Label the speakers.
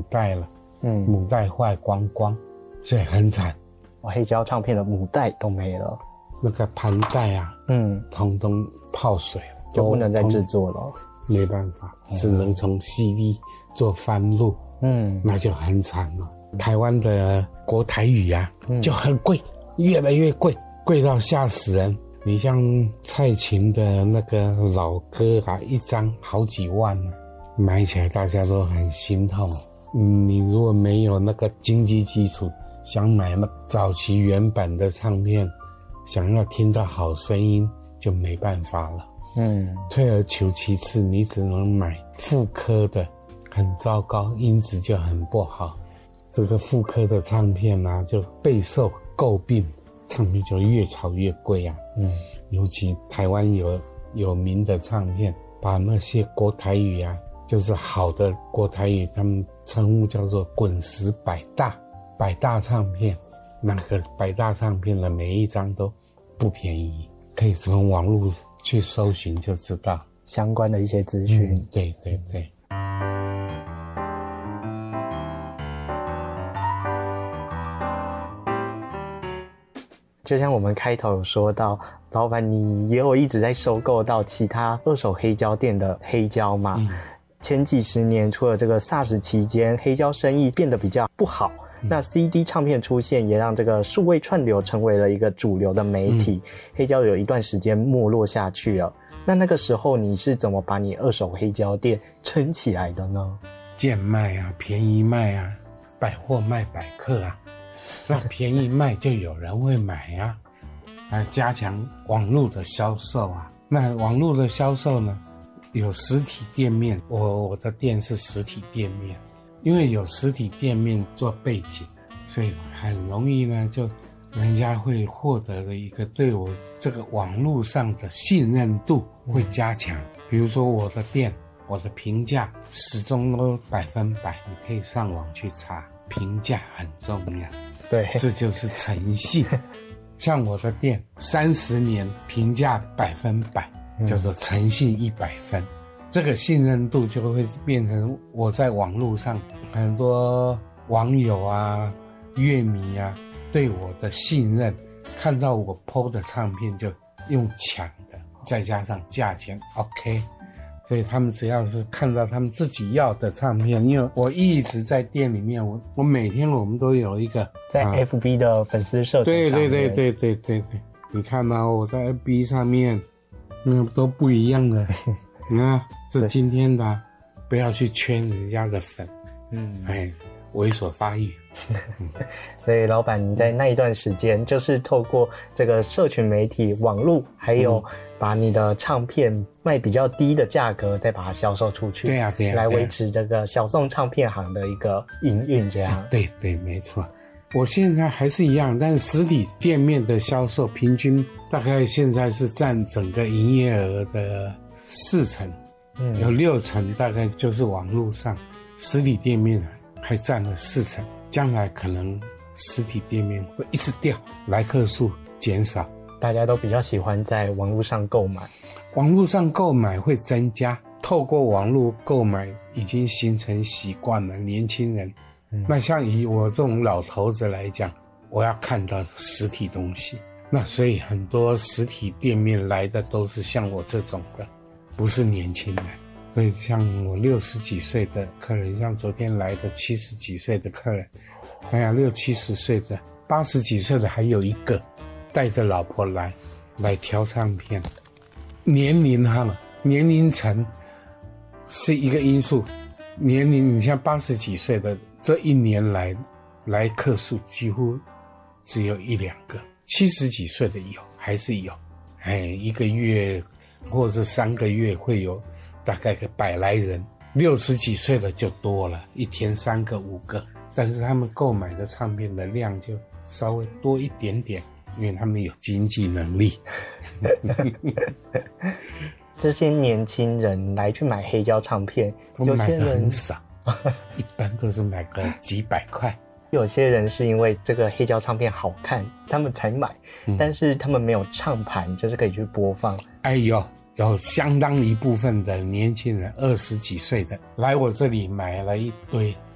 Speaker 1: 带了，母带坏光光，所以很惨。
Speaker 2: 黑胶唱片的母带都没了，
Speaker 1: 那个盘带啊，通通泡水了，
Speaker 2: 就不能再制作了，
Speaker 1: 没办法，只能从 CD 做翻录，那就很惨了。台湾的国台语啊，就很贵，越来越贵，贵到吓死人。你像蔡琴的那个老歌啊，一张好几万啊，买起来大家都很心痛。你如果没有那个经济基础，想买那早期原版的唱片，想要听到好声音就没办法了。退而求其次，你只能买复刻的，很糟糕，音质就很不好。这个复刻的唱片啊，就备受诟病，唱片就越炒越贵啊。尤其台湾有名的唱片，把那些国台语啊，就是好的国台语，他们称呼叫做滚石百大唱片。那个百大唱片的每一张都不便宜，可以从网络去搜寻就知道
Speaker 2: 相关的一些资讯。
Speaker 1: 对对对。
Speaker 2: 就像我们开头有说到，老板你也有一直在收购到其他二手黑胶店的黑胶嘛？前几十年除了这个 SARS 期间黑胶生意变得比较不好，那 CD 唱片出现也让这个数位串流成为了一个主流的媒体，黑胶有一段时间没落下去了。那个时候你是怎么把你二手黑胶店撑起来的呢？
Speaker 1: 贱卖啊，便宜卖啊，百货卖百客啊，那便宜卖就有人会买啊，加强网络的销售啊。那网络的销售呢，有实体店面，我的店是实体店面，因为有实体店面做背景，所以很容易呢，就人家会获得了一个对我这个网络上的信任度会加强。比如说我的店，我的评价始终都100%，你可以上网去查，评价很重要。
Speaker 2: 对，
Speaker 1: 这就是诚信。像我的店30年评价100%，叫做诚信100分。这个信任度就会变成我在网络上很多网友啊、乐迷啊对我的信任，看到我 PO 的唱片就用抢的，再加上价钱 OK， 所以他们只要是看到他们自己要的唱片，因为我一直在店里面，我每天我们都有一个
Speaker 2: 在 FB 的粉丝社团上面。
Speaker 1: 对，你看到我在 FB 上面都不一样的。是今天的，不要去圈人家的粉，猥琐发育。
Speaker 2: 所以老板你在那一段时间就是透过这个社群媒体、网络，还有把你的唱片卖比较低的价格再把它销售出去，
Speaker 1: 对啊，
Speaker 2: 来维持这个小众唱片行的一个营运，这样。对，
Speaker 1: 没错。我现在还是一样，但是实体店面的销售平均大概现在是占整个营业额的40%，有60%大概就是网络上，实体店面还占了40%。将来可能实体店面会一直掉，来客数减少，
Speaker 2: 大家都比较喜欢在网络上购买。
Speaker 1: 网络上购买会增加，透过网络购买已经形成习惯了，年轻人。那像以我这种老头子来讲，我要看到实体东西，那所以很多实体店面来的都是像我这种的，不是年轻人。所以像我60几岁的客人，像昨天来的70几岁的客人，还有60、70岁的，80几岁的还有一个带着老婆来挑唱片。年龄层是一个因素。年龄你像80几岁的，这一年来客数几乎只有1、2个，70几岁的还是有，1个月或者3个月会有大概个100来人，60几岁的就多了，一天3个5个，但是他们购买的唱片的量就稍微多一点点，因为他们有经济能力。
Speaker 2: 这些年轻人来去买黑胶唱片，
Speaker 1: 有些人买的很少，一般都是买个几百块。
Speaker 2: 有些人是因为这个黑胶唱片好看，他们才买，但是他们没有唱盘，就是可以去播放。有相当一部分的年轻人，20几岁的来我这里买了一堆